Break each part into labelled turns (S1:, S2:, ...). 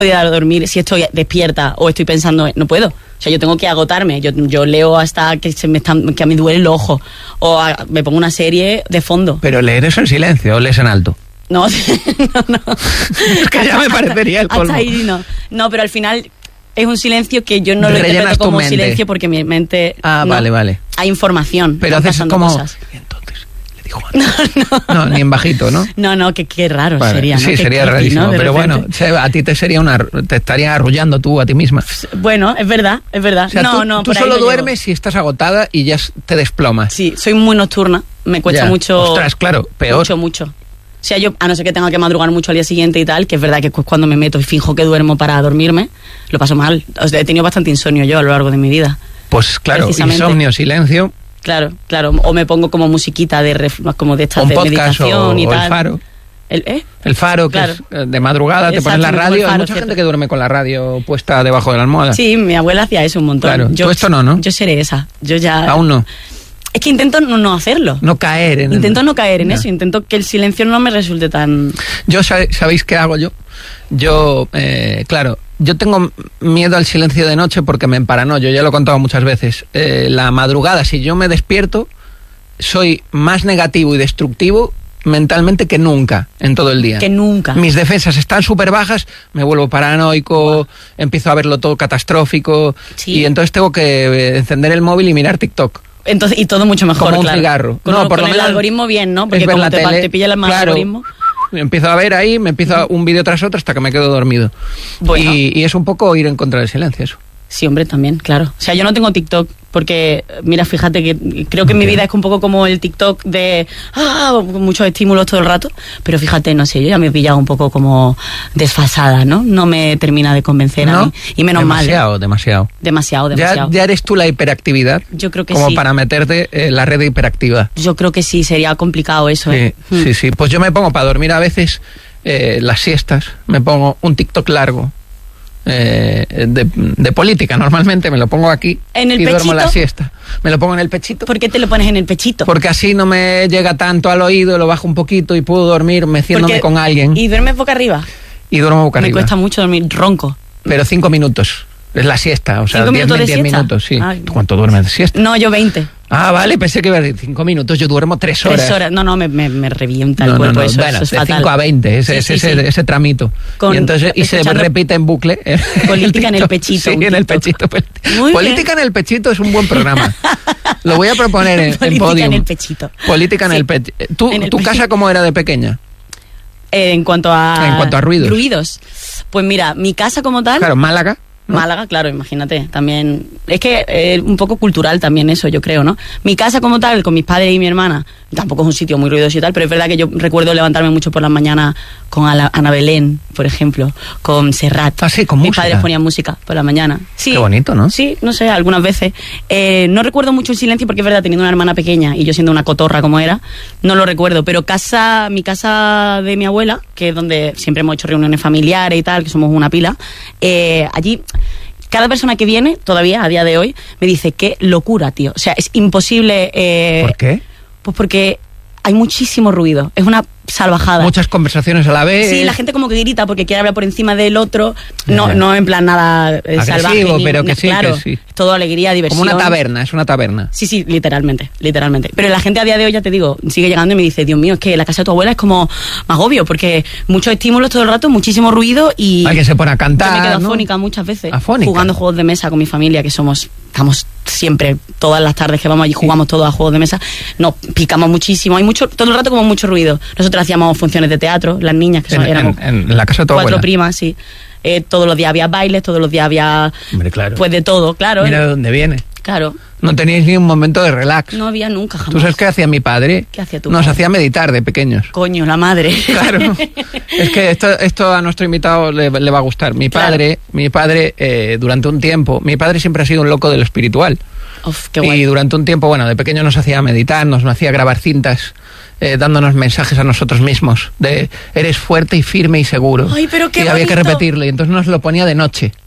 S1: a dormir si estoy despierta o estoy pensando, no puedo. O sea, yo tengo que agotarme. Yo leo hasta que que me duele el ojo. O me pongo una serie de fondo.
S2: ¿Pero leer eso en silencio o lees en alto?
S1: No, no.
S2: Es que ya me parecería el colmo.
S1: Hasta ahí no. No, pero al final es un silencio que yo no lo interpreto como silencio porque mi mente...
S2: Vale.
S1: Hay información.
S2: Pero haces como...
S1: Cosas.
S2: Y entonces le dijo no, ni en bajito, ¿no?
S1: No, qué raro sería, ¿no?
S2: Sí, sería rarísimo, ¿no? Pero bueno, a ti te estaría arrullando tú a ti misma.
S1: Bueno, es verdad. O sea,
S2: tú solo duermes si estás agotada y ya te desplomas.
S1: Sí, soy muy nocturna, me cuesta mucho...
S2: Ostras, claro, peor.
S1: Mucho. O sea, yo, a no ser que tenga que madrugar mucho al día siguiente y tal, que es verdad que cuando me meto y finjo que duermo para dormirme, lo paso mal. O sea, he tenido bastante insomnio yo a lo largo de mi vida.
S2: Pues claro, insomnio, silencio...
S1: Claro. O me pongo como musiquita como de estas de meditación y tal.
S2: O el faro. El faro, claro. Que es de madrugada, te pones la radio. Hay mucha gente que duerme con la radio puesta debajo de la almohada.
S1: Sí, mi abuela hacía eso un montón.
S2: Claro, tú esto no, ¿no?
S1: Yo seré esa. Yo ya...
S2: Aún no.
S1: Es que intento no hacerlo.
S2: No caer en
S1: Intento no caer en eso. Intento que el silencio no me resulte tan...
S2: ¿Sabéis qué hago yo? Yo tengo miedo al silencio de noche porque me emparanoyo, ya lo he contado muchas veces. La madrugada, si yo me despierto, soy más negativo y destructivo mentalmente que nunca en todo el día.
S1: Que nunca.
S2: Mis defensas están súper bajas, me vuelvo paranoico, empiezo a verlo todo catastrófico, y entonces tengo que encender el móvil y mirar TikTok.
S1: Entonces, y todo mucho mejor,
S2: como un cigarro.
S1: Por el algoritmo bien, ¿no? Porque como te pilla el algoritmo...
S2: Empiezo a ver ahí, un vídeo tras otro hasta que me quedo dormido. Bueno. Y es un poco ir en contra del silencio eso.
S1: Sí, hombre, también, claro. O sea, yo no tengo TikTok porque, mira, fíjate que creo que mi vida es un poco como el TikTok de muchos estímulos todo el rato, pero fíjate, no sé, yo ya me he pillado un poco como desfasada, ¿no? No me termina de convencer a mí. Y menos mal. Demasiado.
S2: ¿Ya eres tú la hiperactividad?
S1: Yo creo que
S2: como
S1: sí.
S2: Como para meterte en la red hiperactiva.
S1: Yo creo que sí, sería complicado eso.
S2: Sí. Pues yo me pongo para dormir a veces las siestas, me pongo un TikTok largo. De política, normalmente me lo pongo aquí
S1: ¿En el
S2: y
S1: pechito?
S2: Duermo la siesta. Me lo pongo en el pechito.
S1: ¿Por qué te lo pones en el pechito?
S2: Porque así no me llega tanto al oído, lo bajo un poquito y puedo dormir meciéndome con alguien.
S1: ¿Y duermes boca arriba?
S2: Y duermo boca arriba.
S1: Me cuesta mucho dormir ronco.
S2: Pero 5 minutos. Es la siesta, o sea, 10 minutos, sí. ¿Tú cuánto duermes de siesta?
S1: No, yo 20.
S2: Ah, vale, pensé que iba a decir 5 minutos, yo duermo 3 horas.
S1: 3 horas, no, me revienta el cuerpo, eso es fatal.
S2: De 5 a 20, ese tramito. Y entonces se repite en bucle.
S1: Política en el pechito.
S2: Sí, en el pechito. Política en el pechito es un buen programa. Lo voy a proponer en Podium.
S1: Política en el pechito.
S2: Política en el pechito. ¿Tu casa cómo era de pequeña?
S1: En cuanto a
S2: ruidos.
S1: Ruidos. Pues mira, mi casa como tal...
S2: Claro, Málaga. ¿No?
S1: Málaga, claro, imagínate, también... Es que un poco cultural también eso, yo creo, ¿no? Mi casa como tal, con mis padres y mi hermana, tampoco es un sitio muy ruidoso y tal, pero es verdad que yo recuerdo levantarme mucho por las mañanas con Ana Belén, por ejemplo, con Serrat.
S2: Ah, sí, con
S1: mis
S2: música.
S1: Mis padres ponían música por la mañana. Sí,
S2: qué bonito, ¿no?
S1: Sí, no sé, algunas veces. No recuerdo mucho el silencio porque es verdad, teniendo una hermana pequeña y yo siendo una cotorra como era, no lo recuerdo, pero mi casa de mi abuela, que es donde siempre hemos hecho reuniones familiares y tal, que somos una pila, allí... Cada persona que viene, todavía, a día de hoy, me dice, qué locura, tío. O sea, es imposible...
S2: ¿Por qué?
S1: Pues porque hay muchísimo ruido. Es una salvajada.
S2: Muchas conversaciones a la vez.
S1: Sí, la gente como que grita porque quiere hablar por encima del otro. No en plan nada salvaje.
S2: Pero que sí,
S1: claro,
S2: que sí.
S1: Todo alegría, diversión.
S2: Como una taberna, es una taberna.
S1: Sí, literalmente. Pero la gente a día de hoy, ya te digo, sigue llegando y me dice, Dios mío, es que la casa de tu abuela es como más obvio, porque muchos estímulos todo el rato, muchísimo ruido y...
S2: Hay que se pone a cantar,
S1: yo me quedo
S2: ¿no?
S1: Afónica muchas veces.
S2: ¿Afónica?
S1: Jugando juegos de mesa con mi familia, que estamos siempre, todas las tardes que vamos allí, jugamos todos a juegos de mesa, nos picamos muchísimo, hay todo el rato como mucho ruido. Nosotros hacíamos funciones de teatro, las niñas, que éramos
S2: en la casa de tu
S1: 4
S2: abuela.
S1: primas, sí. Todos los días había bailes, todos los días había...
S2: Hombre, claro.
S1: Pues de todo, claro.
S2: Mira de dónde viene.
S1: Claro.
S2: No teníais ni un momento de relax.
S1: No había nunca, jamás.
S2: ¿Tú sabes qué hía mi padre?
S1: ¿Qué hacía tu
S2: Nos
S1: padre?
S2: hacía meditar de pequeños.
S1: Coño, la madre.
S2: Claro. Es que esto a nuestro invitado le va a gustar. Mi padre, durante un tiempo, mi padre siempre ha sido un loco de lo espiritual.
S1: Uf, qué guay.
S2: Y durante un tiempo, de pequeño nos hacía meditar, nos hacía grabar cintas, dándonos mensajes a nosotros mismos de eres fuerte y firme y seguro.
S1: Ay, pero qué
S2: y había que
S1: bonito.
S2: repetirlo, y entonces nos lo ponía de noche.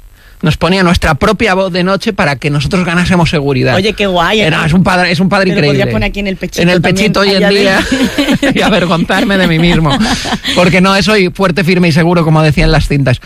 S2: Nos ponía nuestra propia voz de noche para que nosotros ganásemos seguridad.
S1: Oye, qué guay.
S2: Es un padre increíble.
S1: Lo podrías poner aquí en el pechito.
S2: En el pechito hoy en día y avergonzarme de mí mismo. Porque no soy fuerte, firme y seguro, como decían las cintas.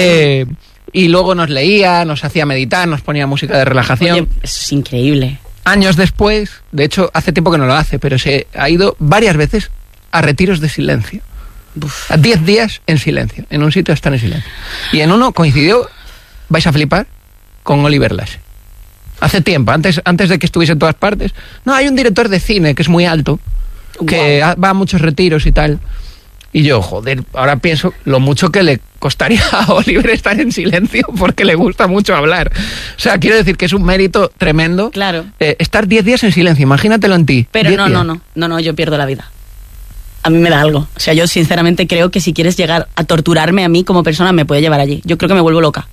S2: Y luego nos leía, nos hacía meditar, nos ponía música de relajación.
S1: Oye, eso es increíble.
S2: Años después, de hecho, hace tiempo que no lo hace, pero se ha ido varias veces a retiros de silencio. A 10 días en silencio. En un sitio están en silencio. Y en uno coincidió, vais a flipar, con Oliver Lasse. Hace tiempo, antes de que estuviese en todas partes. No, hay un director de cine que es muy alto, que va a muchos retiros y tal. Y yo, joder, ahora pienso lo mucho que le costaría a Oliver estar en silencio porque le gusta mucho hablar. O sea, quiero decir que es un mérito tremendo.
S1: Claro.
S2: Estar 10 días en silencio, imagínatelo en ti.
S1: Pero no, yo pierdo la vida. A mí me da algo. O sea, yo sinceramente creo que si quieres llegar a torturarme a mí como persona, me puede llevar allí. Yo creo que me vuelvo loca.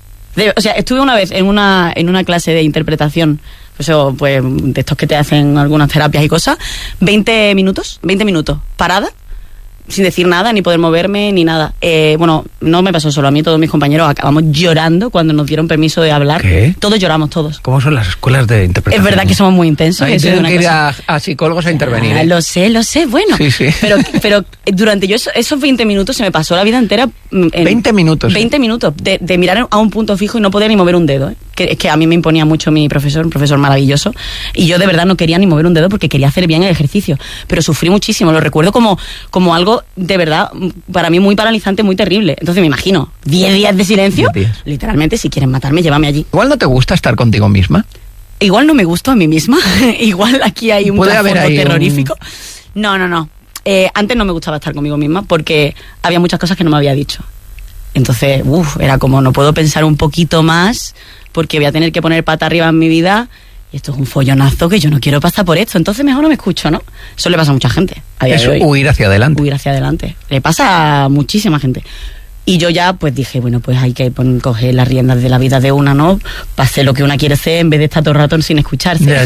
S1: O sea, estuve una vez en una clase de interpretación, pues de estos que te hacen algunas terapias y cosas, 20 minutos, parada, sin decir nada, ni poder moverme, ni nada. Bueno, no me pasó solo a mí, todos mis compañeros acabamos llorando cuando nos dieron permiso de hablar.
S2: ¿Qué?
S1: Todos lloramos, todos.
S2: ¿Cómo son las escuelas de interpretación?
S1: Es verdad que somos muy intensos.
S2: Ahí tienen que ir a psicólogos a intervenir.
S1: Lo sé, bueno.
S2: Sí.
S1: Pero durante esos 20 minutos se me pasó la vida entera.
S2: 20 minutos.
S1: 20 minutos de mirar a un punto fijo y no poder ni mover un dedo. Es que a mí me imponía mucho mi profesor, un profesor maravilloso, y yo de verdad no quería ni mover un dedo porque quería hacer bien el ejercicio. Pero sufrí muchísimo, lo recuerdo como algo de verdad para mí muy paralizante, muy terrible. Entonces me imagino, 10 días de silencio,
S2: 10 días.
S1: Literalmente, si quieren matarme, llévame allí.
S2: Igual no te gusta estar contigo misma.
S1: Igual no me gusto a mí misma. Igual aquí hay un trasfondo terrorífico. No. Antes no me gustaba estar conmigo misma porque había muchas cosas que no me había dicho. Entonces, era como no puedo pensar un poquito más porque voy a tener que poner pata arriba en mi vida y esto es un follonazo que yo no quiero pasar por esto. Entonces mejor no me escucho, ¿no? Eso le pasa a mucha gente.
S2: Eso, huir hacia adelante.
S1: Huir hacia adelante. Le pasa a muchísima gente. Y yo ya pues dije, bueno, pues hay que coger las riendas de la vida de una, ¿no? Para hacer lo que una quiere ser en vez de estar todo el rato sin escucharse.
S2: Ya.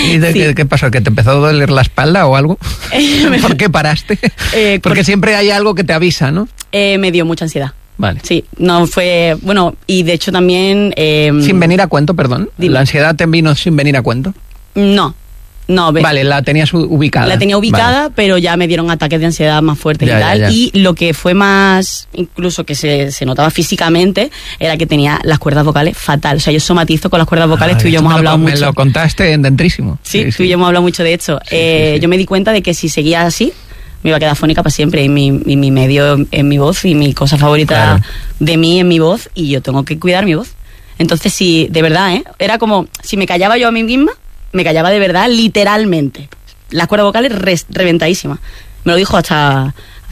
S2: ¿Y qué pasó? ¿Que te empezó a doler la espalda o algo? ¿Por qué paraste? Porque siempre hay algo que te avisa, ¿no?
S1: Me dio mucha ansiedad.
S2: Vale.
S1: Sí, no fue... Bueno, y de hecho también...
S2: sin venir a cuento, perdón. Dime. ¿La ansiedad te vino sin venir a cuento?
S1: No.
S2: Vale, la tenías ubicada.
S1: La tenía ubicada, vale. Pero ya me dieron ataques de ansiedad más fuertes y tal. Ya. Y lo que fue más, incluso que se notaba físicamente, era que tenía las cuerdas vocales fatal. O sea, yo somatizo con las cuerdas vocales, tú y yo hemos hablado mucho.
S2: Me lo contaste en Dentrísimo.
S1: Sí, tú y yo hemos hablado mucho de hecho. Sí. Yo me di cuenta de que si seguía así, me iba a quedar fónica para siempre. Y mi medio es mi voz y mi cosa favorita de mí es mi voz y yo tengo que cuidar mi voz. Entonces, sí, de verdad, era como si me callaba yo a mí misma, me callaba de verdad, literalmente. Las cuerdas vocales reventadísimas. Me lo dijo hasta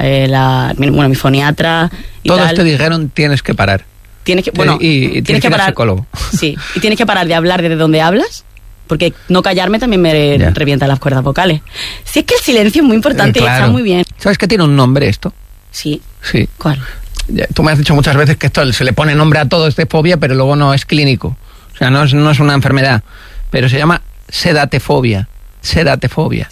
S1: mi foniatra.
S2: Todos te dijeron tienes que parar.
S1: Tienes que
S2: tienes que parar. Psicólogo.
S1: Sí, y tienes que parar de hablar desde donde hablas, porque no callarme también me revienta las cuerdas vocales. Si es que el silencio es muy importante y está muy bien.
S2: ¿Sabes que tiene un nombre esto?
S1: Sí.
S2: ¿Cuál? Tú me has dicho muchas veces que esto se le pone nombre a todo, es de fobia, pero luego no es clínico. O sea, no es una enfermedad, pero se llama sedatefobia. Sedatefobia.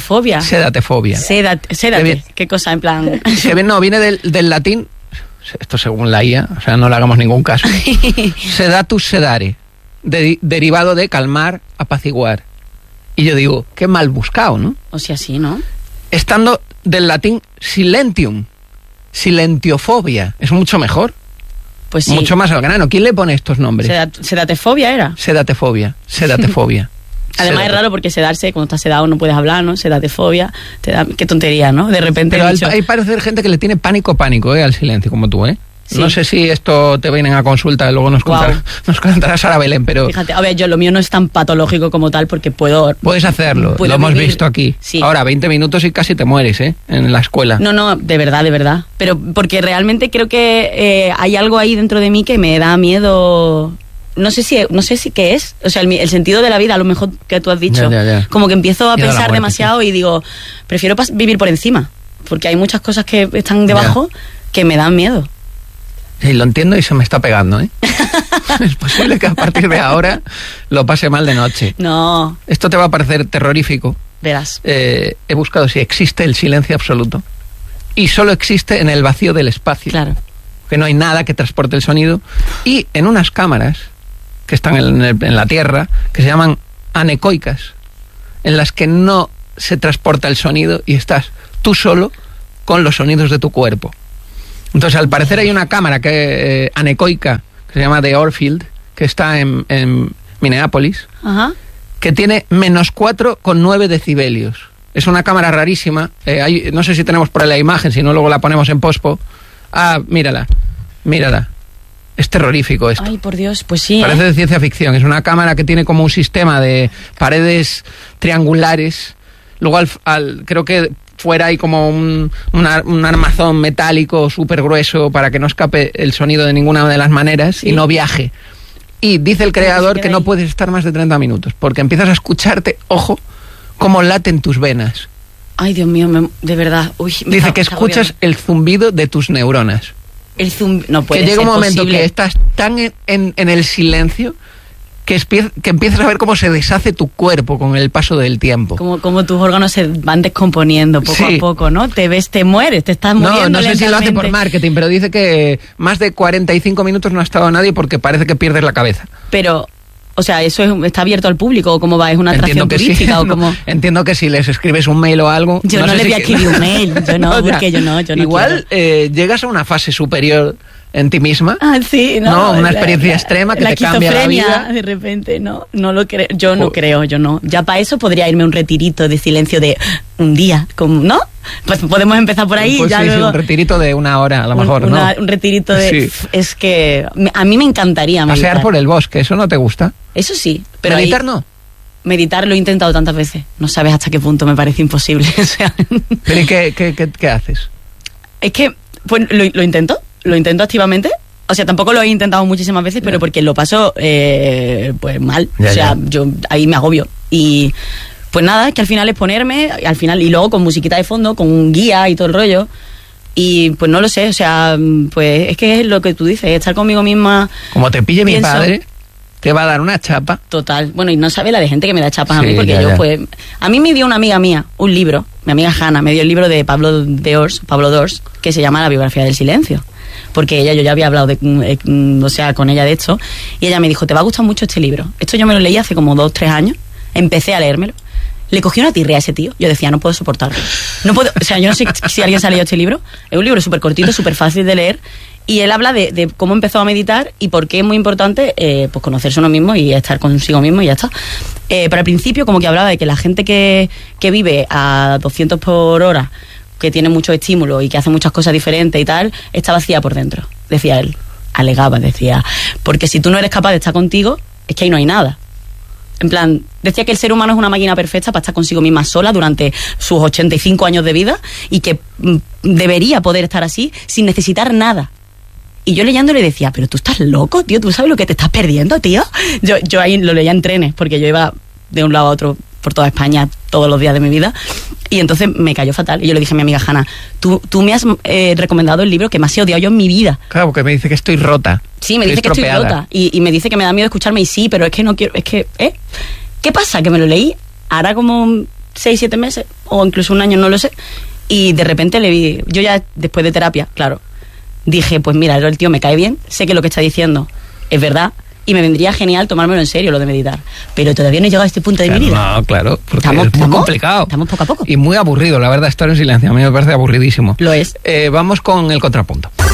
S1: Sedate. ¿Qué cosa? En plan...
S2: viene del latín, esto según la IA, o sea, no le hagamos ningún caso. Sedatus sedare, derivado de calmar, apaciguar. Y yo digo, qué mal buscado, ¿no?
S1: O sea, sí, ¿no?
S2: Estando del latín silentium, silentiofobia, es mucho mejor.
S1: Pues sí.
S2: Mucho más al grano. ¿Quién le pone estos nombres?
S1: Sedatefobia era.
S2: Sedatefobia.
S1: Además es raro porque sedarse, cuando estás sedado no puedes hablar, ¿no? Sedatefobia, qué tontería, ¿no? De repente...
S2: Pero hay parece gente que le tiene pánico al silencio, como tú, ¿eh? Sí. No sé si esto te vienen a consulta, luego nos contará Sara Belén, pero...
S1: Fíjate, a ver, lo mío no es tan patológico como tal porque puedes
S2: hacerlo, lo hemos visto aquí. Sí. Ahora, 20 minutos y casi te mueres, ¿eh? En la escuela.
S1: No, de verdad. Pero porque realmente creo que hay algo ahí dentro de mí que me da miedo... No sé si qué es, o sea, el sentido de la vida, a lo mejor que tú has dicho.
S2: Ya.
S1: Como que empiezo a pensar demasiado y digo, prefiero vivir por encima, porque hay muchas cosas que están debajo que me dan miedo.
S2: Sí, lo entiendo y se me está pegando, ¿eh? Es posible que a partir de ahora lo pase mal de noche.
S1: No.
S2: Esto te va a parecer terrorífico.
S1: Verás.
S2: He buscado si existe el silencio absoluto. Y solo existe en el vacío del espacio.
S1: Claro.
S2: que no hay nada que transporte el sonido, y en unas cámaras que están en la Tierra, que se llaman anecoicas, en las que no se transporta el sonido y estás tú solo con los sonidos de tu cuerpo. Entonces, al parecer hay una cámara anecoica que se llama The Orfield, que está en Minneapolis,
S1: Ajá.
S2: que tiene menos 4,9 decibelios. Es una cámara rarísima. No sé si tenemos por ahí la imagen, si no luego la ponemos en pospo. Ah, mírala. Es terrorífico esto.
S1: Ay, por Dios, pues sí.
S2: Parece de ciencia ficción. Es una cámara que tiene como un sistema de paredes triangulares. Luego creo que fuera hay como un armazón metálico súper grueso para que no escape el sonido de ninguna de las maneras, ¿sí? Y no viaje. Y dice el creador que no puedes estar más de 30 minutos, porque empiezas a escucharte, ojo, cómo laten tus venas.
S1: Ay, Dios mío, de verdad. Uy,
S2: dice que escuchas el zumbido de tus neuronas.
S1: No puede ser.
S2: Que llega un momento
S1: posible.
S2: que estás tan en el silencio que empiezas a ver cómo se deshace tu cuerpo con el paso del tiempo.
S1: Como tus órganos se van descomponiendo poco a poco, ¿no? Te mueres, te estás muriendo.
S2: No sé si lo hace por marketing, pero dice que más de 45 minutos no ha estado nadie porque parece que pierdes la cabeza.
S1: Pero, o sea, ¿eso está abierto al público o cómo va? ¿Es una atracción turística
S2: sí.
S1: o cómo?
S2: Entiendo que si les escribes un mail o algo...
S1: Yo no le voy a escribir un mail, yo no, porque yo no
S2: igual llegas a una fase superior en ti misma.
S1: Ah, sí, ¿no?
S2: Una experiencia extrema que te cambia la vida.
S1: De repente, no lo creo. Yo no creo. Ya para eso podría irme a un retirito de silencio de un día, ¿no? Pues podemos empezar por ahí.
S2: Pues
S1: ya
S2: sí,
S1: luego,
S2: un retirito de una hora, a lo mejor, ¿no?
S1: Un retirito de...
S2: Sí.
S1: Es que a mí me encantaría meditar.
S2: Pasear por el bosque, ¿eso no te gusta?
S1: Eso sí. Pero
S2: meditar no.
S1: Meditar lo he intentado tantas veces. No sabes hasta qué punto me parece imposible. O sea,
S2: ¿pero y qué haces?
S1: Es que pues lo intento activamente. O sea, tampoco lo he intentado muchísimas veces, pero porque lo paso pues mal. Yo ahí me agobio. Y pues nada, es que al final es ponerme, y luego con musiquita de fondo, con un guía y todo el rollo. Y pues no lo sé, o sea, pues es que es lo que tú dices, estar conmigo misma.
S2: Como te pille mi padre, te va a dar una chapa.
S1: Total. Bueno, y no sabe la de gente que me da chapas a mí, porque pues... A mí me dio una amiga mía un libro, mi amiga Hanna, me dio el libro de Pablo Dors, que se llama La biografía del silencio. Porque yo ya había hablado con ella de esto, y ella me dijo, te va a gustar mucho este libro. Esto yo me lo leí hace como 2-3 años, empecé a leérmelo. Le cogí una tirria a ese tío. Yo decía, no puedo soportarlo. No puedo, o sea, yo no sé si alguien se ha leído este libro. Es un libro súper cortito, súper fácil de leer. Y él habla de cómo empezó a meditar y por qué es muy importante pues conocerse uno mismo y estar consigo mismo y ya está. Pero al principio como que hablaba de que la gente que vive a 200 por hora, que tiene muchos estímulos y que hace muchas cosas diferentes y tal, está vacía por dentro, decía él. Alegaba, decía. Porque si tú no eres capaz de estar contigo, es que ahí no hay nada. En plan, decía que el ser humano es una máquina perfecta para estar consigo misma sola durante sus 85 años de vida y que debería poder estar así sin necesitar nada. Y yo leyéndole decía, pero tú estás loco, tío, tú sabes lo que te estás perdiendo, tío. Yo ahí lo leía en trenes, porque yo iba de un lado a otro por toda España todos los días de mi vida, y entonces me cayó fatal. Y yo le dije a mi amiga Hanna, tú me has recomendado el libro que más he odiado yo en mi vida.
S2: Claro, porque me dice que estoy rota.
S1: Sí, me dice que estoy rota. Y me dice que me da miedo escucharme, y sí, pero es que no quiero, ¿qué pasa? Que me lo leí hará como 6-7 meses, o incluso un año, no lo sé, y de repente le vi, yo ya después de terapia, claro, dije, pues mira, el tío me cae bien, sé que lo que está diciendo es verdad, y me vendría genial tomármelo en serio lo de meditar. Pero todavía no he llegado a este punto de mi vida.
S2: No, claro, porque es muy complicado.
S1: Estamos poco a poco.
S2: Y muy aburrido, la verdad, estar en silencio. A mí me parece aburridísimo.
S1: Lo es.
S2: Vamos con el contrapunto.